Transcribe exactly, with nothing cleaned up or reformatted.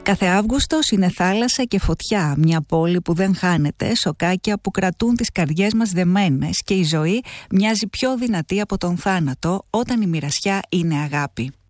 Κάθε Αύγουστος είναι θάλασσα και φωτιά, μια πόλη που δεν χάνεται, σοκάκια που κρατούν τις καρδιές μας δεμένες και η ζωή μοιάζει πιο δυνατή από τον θάνατο όταν η μοιρασιά είναι αγάπη.